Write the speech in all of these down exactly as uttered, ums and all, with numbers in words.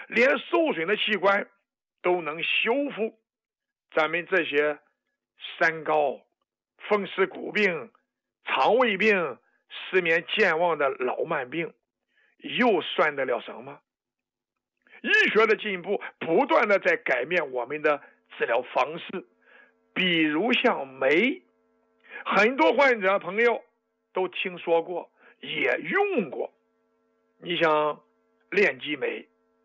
连受损的器官都能修复。咱们这些三高、风湿骨病、肠胃病、失眠健忘的老慢病，又算得了什么？医学的进步不断的在改变我们的治疗方式，比如像酶，很多患者朋友都听说过，也用过。你像链激酶、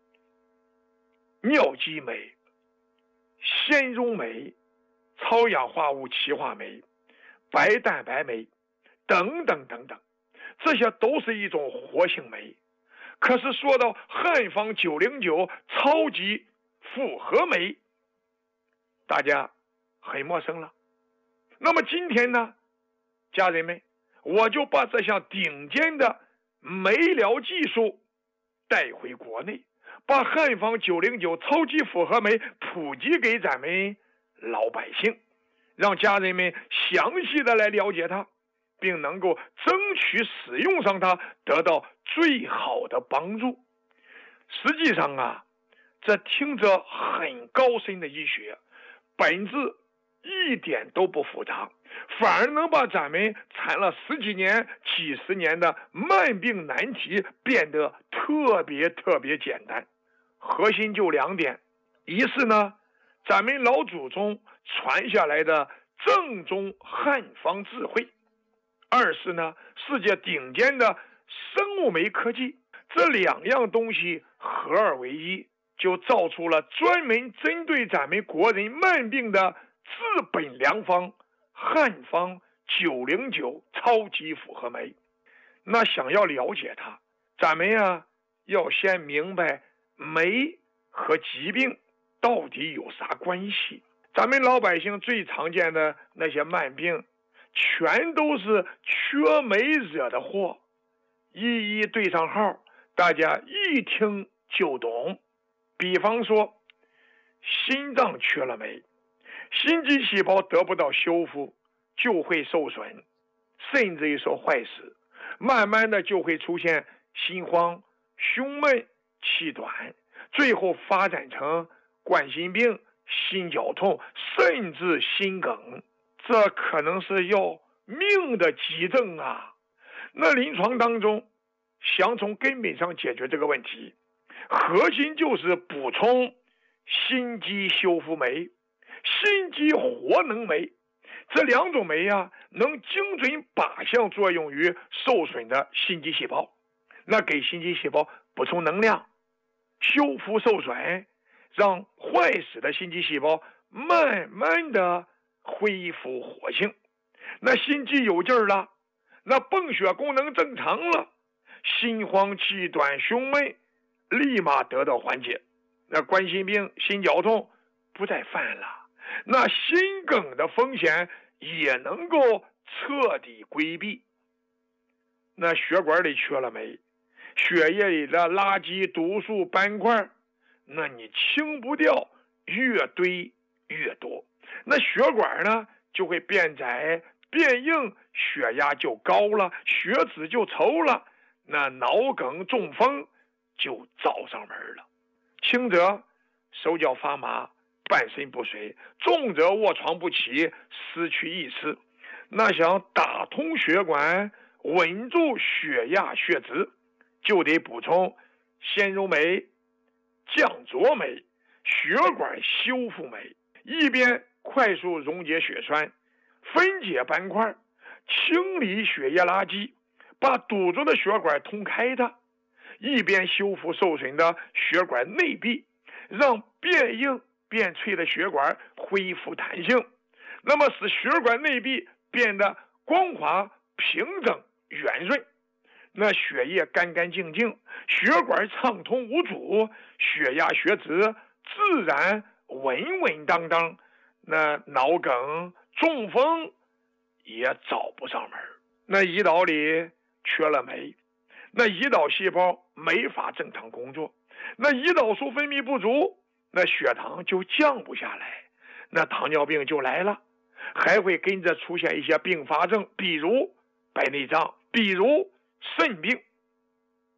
尿激酶、纤溶酶、超氧化物歧化酶、白蛋白酶等等等等，这些都是一种活性酶。可是说到汉方九零九超级复合酶，大家很陌生了。那么今天呢，家人们，我就把这项顶尖的酶疗技术带回国内，把汉方九零九超级复合酶普及给咱们老百姓，让家人们详细的来了解它，并能够争取使用上它，得到最好的帮助。实际上啊，这听着很高深的医学，本质一点都不复杂，反而能把咱们缠了十几年、几十年的慢病难题变得特别特别简单。核心就两点：一是呢，咱们老祖宗传下来的正宗汉方智慧；二是呢，世界顶尖的生物酶科技。这两样东西合二为一，就造出了专门针对咱们国人慢病的治本良方汉方九零九超级复合酶。那想要了解它，咱们呀要先明白酶和疾病到底有啥关系。咱们老百姓最常见的那些慢病，全都是缺酶惹的祸，一一对上号，大家一听就懂。比方说，心脏缺了酶，心肌细胞得不到修复，就会受损，甚至于说坏死，慢慢的就会出现心慌、胸闷、气短，最后发展成冠心病、心绞痛，甚至心梗。这可能是要命的急症啊！那临床当中，想从根本上解决这个问题，核心就是补充心肌修复酶、心肌活能酶。这两种酶啊，能精准靶向作用于受损的心肌细胞，那给心肌细胞补充能量，修复受损，让坏死的心肌细胞慢慢的恢复活性。那心肌有劲儿了，那泵血功能正常了，心慌气短胸闷立马得到缓解，那冠心病心绞痛不再犯了，那心梗的风险也能够彻底规避。那血管里缺了酶，血液里的垃圾毒素斑块，那你清不掉，越堆越多，那血管呢就会变窄变硬，血压就高了，血脂就稠了，那脑梗中风就找上门了。轻则手脚发麻，半身不遂，重则卧床不起，失去意识。那想打通血管，稳住血压血脂，就得补充纤溶酶、降浊酶、血管修复酶，一边快速溶解血栓，分解斑块，清理血液垃圾，把堵住的血管通开它，一边修复受损的血管内壁，让变硬变脆的血管恢复弹性，那么使血管内壁变得光滑平整圆润，那血液干干净净，血管畅通无阻，血压血脂自然稳稳当当，那脑梗中风也找不上门。那胰岛里缺了酶，那胰岛细胞没法正常工作，那胰岛素分泌不足，那血糖就降不下来，那糖尿病就来了，还会跟着出现一些并发症，比如白内障，比如肾病。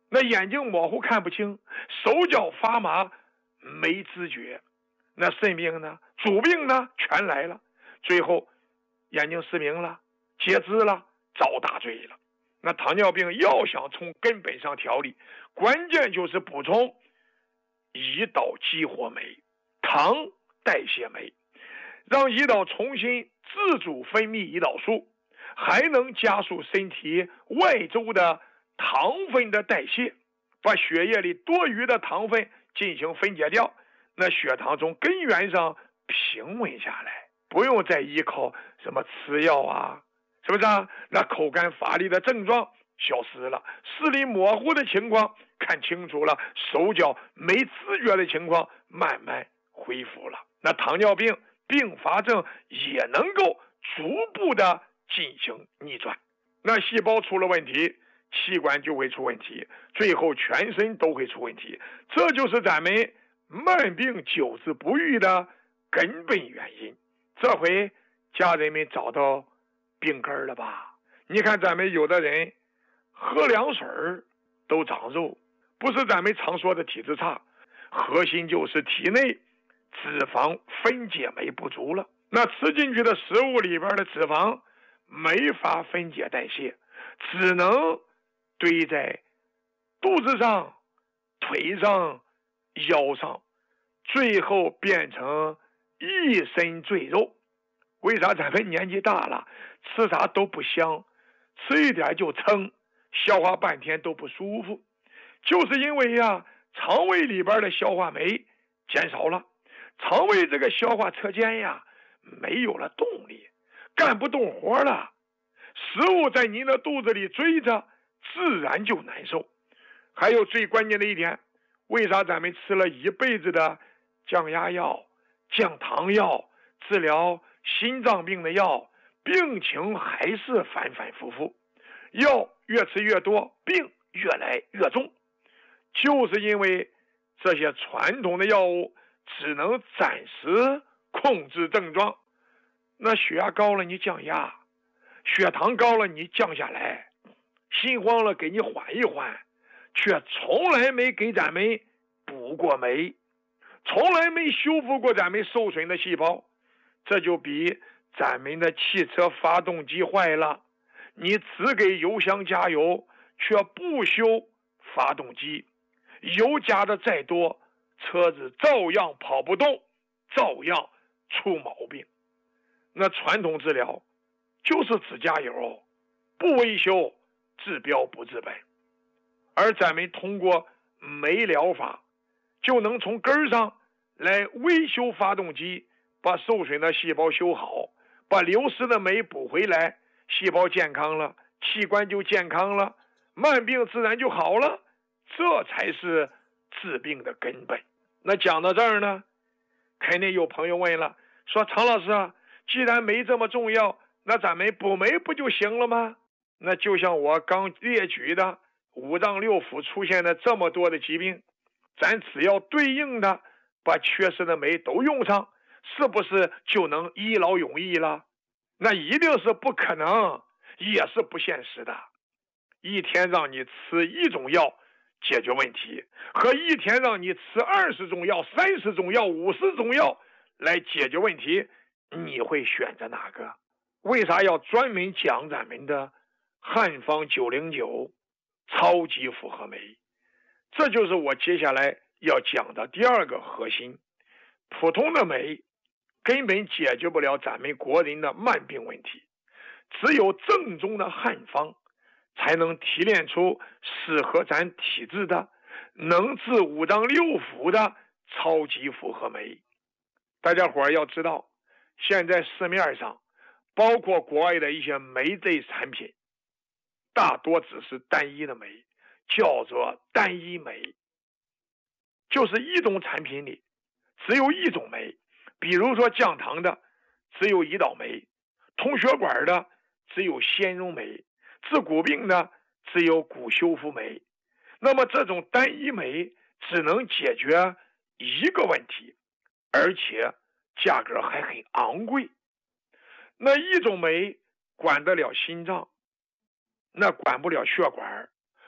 那眼睛模糊看不清，手脚发麻没知觉，那肾病呢、主病呢全来了，最后眼睛失明了、截肢了、遭大罪了。那糖尿病要想从根本上调理，关键就是补充胰岛激活酶、糖代谢酶，让胰岛重新自主分泌胰岛素，还能加速身体外周的糖分的代谢，把血液里多余的糖分进行分解掉，那血糖从根源上平稳下来，不用再依靠什么吃药啊，是不是啊？那口干乏力的症状消失了，视力模糊的情况看清楚了，手脚没知觉的情况慢慢恢复了。那糖尿病并发症也能够逐步的进行逆转。那细胞出了问题，器官就会出问题，最后全身都会出问题。这就是咱们慢病久治不愈的根本原因。这回家人们找到病根了吧？你看咱们有的人喝凉水都长肉，不是咱们常说的体质差，核心就是体内脂肪分解酶不足了。那吃进去的食物里边的脂肪没法分解代谢，只能堆在肚子上、腿上、腰上，最后变成一身赘肉。为啥咱们年纪大了，吃啥都不香，吃一点就撑，消化半天都不舒服？就是因为呀，肠胃里边的消化酶减少了，肠胃这个消化车间呀没有了动力，干不动活了，食物在您的肚子里追着，自然就难受。还有最关键的一点，为啥咱们吃了一辈子的降压药、降糖药，治疗心脏病的药，病情还是反反复复，药越吃越多，病越来越重？就是因为这些传统的药物只能暂时控制症状。那血压高了你降压，血糖高了你降下来，心慌了给你缓一缓，却从来没给咱们补过酶，从来没修复过咱们受损的细胞。这就比咱们的汽车发动机坏了，你只给油箱加油，却不修发动机，油加的再多，车子照样跑不动，照样出毛病。那传统治疗就是只加油，不维修，治标不治本。而咱们通过酶疗法，就能从根上来维修发动机，把受损的细胞修好，把流失的酶补回来，细胞健康了，器官就健康了，慢病自然就好了。这才是治病的根本。那讲到这儿呢，肯定有朋友问了，说常老师啊，既然酶这么重要，那咱们补酶不就行了吗？那就像我刚列举的五脏六腑出现的这么多的疾病，咱只要对应的把缺失的酶都用上，是不是就能一劳永逸了？那一定是不可能，也是不现实的。一天让你吃一种药解决问题，和一天让你吃二十种药、三十种药、五十种药来解决问题，你会选择哪个？为啥要专门讲咱们的汉方九零九超级复合酶？这就是我接下来要讲的第二个核心。普通的酶根本解决不了咱们国人的慢病问题，只有正宗的汉方才能提炼出适合咱体质的能治五脏六腑的超级复合酶。大家伙儿要知道，现在市面上包括国外的一些酶类产品，大多只是单一的酶，叫做单一酶，就是一种产品里只有一种酶。比如说降糖的只有胰岛酶，通血管的只有纤溶酶，治骨病的只有骨修复酶。那么这种单一酶只能解决一个问题，而且价格还很昂贵。那一种酶管得了心脏，那管不了血管，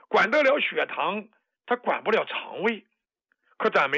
管得了血糖，它管不了肠胃。可咱们